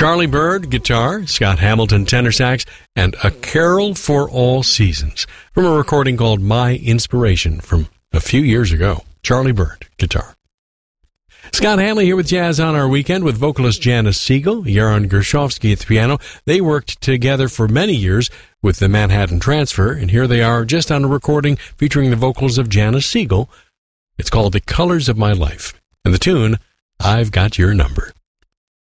Charlie Bird, guitar, Scott Hamilton, tenor sax, and A Carol for All Seasons from a recording called My Inspiration from a few years ago. Charlie Bird, guitar. Scott Hanley here with Jazz on Our Weekend with vocalist Janice Siegel, Yaron Gershovsky at the piano. They worked together for many years with the Manhattan Transfer, and here they are just on a recording featuring the vocals of Janice Siegel. It's called The Colors of My Life, and the tune, I've Got Your Number.